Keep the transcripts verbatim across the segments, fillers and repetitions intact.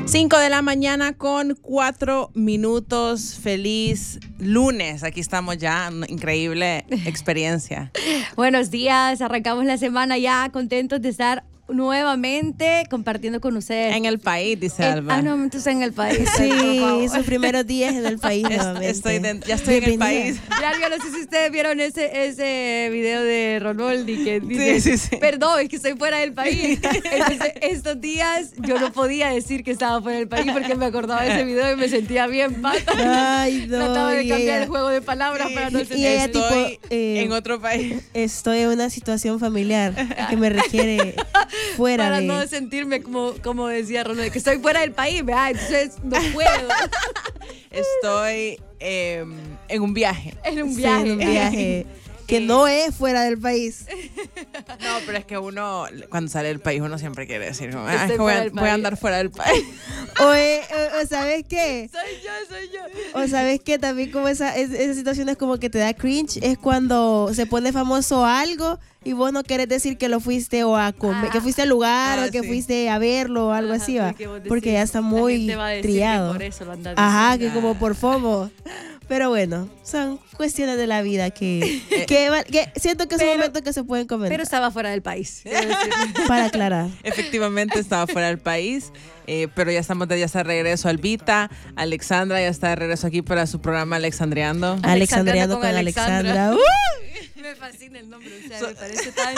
cinco de la mañana con cuatro minutos. Feliz lunes. Aquí estamos ya. Una increíble experiencia. Buenos días. Arrancamos la semana ya contentos de estar nuevamente compartiendo con ustedes. En el país, dice en, Alba. Ah, no, entonces en el país. Sí, sus primeros días en el país Es, nuevamente. estoy de, ya estoy Bienvenida. en el país. Ya, yo no sé si ustedes vieron ese, ese video de Ronaldi que dice, Sí, sí, sí. perdón, es que estoy fuera del país. Entonces, estos días yo no podía decir que estaba fuera del país porque me acordaba de ese video y me sentía bien pata. Ay, no, Trataba de y cambiar ella- el juego de palabras para no y sentir. ella Estoy tipo, eh, en otro país. Estoy en una situación familiar que me requiere fuera Para de... no sentirme como, como decía Ronald, que estoy fuera del país, ¿verdad? Entonces no puedo. Estoy eh, en un viaje. En un Sí, viaje. en un viaje que no es fuera del país. No, pero es que uno, cuando sale del país, uno siempre quiere decir, como, "Ah, Estoy es que voy, fuera a, del voy a país". andar fuera del país. O, eh, o- o ¿sabes qué? Soy yo, soy yo. O sabes que también como esa, es- esa situación es como que te da cringe, es cuando se pone famoso algo y vos no querés decir que lo fuiste o a comer, Ah. que fuiste al lugar Ah, o que sí. fuiste a verlo o algo Ajá, así, va. porque vos decís, Porque ya está la muy gente va a decir que triado. por eso lo andas Ajá, diciendo. que como por FOMO. Pero bueno, son cuestiones de la vida que, que, va- que siento que son Pero- momentos que se pueden comentar. Pero estaba fuera del país. quiero decir. Para aclarar. Efectivamente estaba fuera del país, eh, pero ya estamos de ya está de regreso. Albita, Alexandra ya está de regreso aquí para su programa Alexandriando. Alexandriando con Alexandra. Alexandra. ¡Uh! Me fascina el nombre, o sea, So- me parece tan...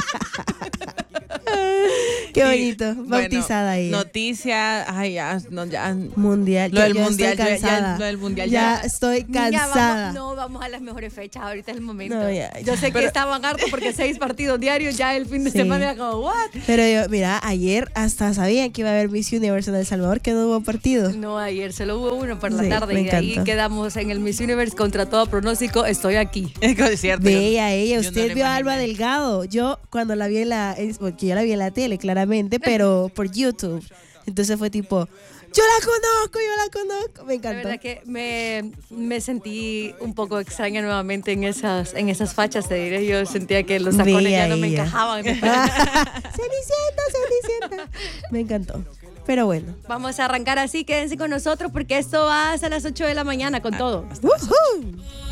Qué Y, bonito. bueno, Bautizada ella. Noticias, ay, ya, no, ya. Mundial. Lo que del yo mundial, estoy ya- ya- cansada. lo del mundial ya ya- estoy Niña, cansada. vamos, no, vamos a las mejores fechas, ahorita es el momento. No, ya, Yo ya. sé que Pero- estaban hartos porque seis partidos diarios, ya el fin de Sí. semana era como, ¿what? Pero yo, mira, ayer hasta sabían que iba a haber Miss Universe en El Salvador, que no hubo partido. No, ayer solo hubo uno por la Sí, tarde me y de ahí encantó. quedamos en el Miss Universe contra todo pronóstico, estoy aquí. Es cierto. yo- Bella ella, yo no usted lo vio a Alba imaginé. Delgado. Yo cuando la vi en la, es porque yo la vi en la tele, claramente, pero por YouTube. Entonces fue tipo, yo la conozco, yo la conozco. Me La encantó. verdad que me, me sentí un poco extraña nuevamente en esas, en esas fachas, te diré. Yo sentía que los tacones Bella ya no me ella. encajaban. Cenicienta, Cenicienta. Me encantó. Pero bueno. Vamos a arrancar así, quédense con nosotros porque esto va hasta las ocho de la mañana con todo. Woohoo.